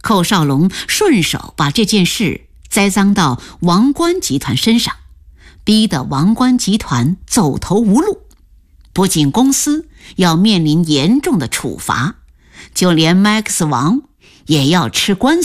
寇少龙顺手把这件事栽赃到王冠集团身上，逼得王冠集团走投无路。不仅公司要面临严重的处罚，就连 Max 王也要吃官司。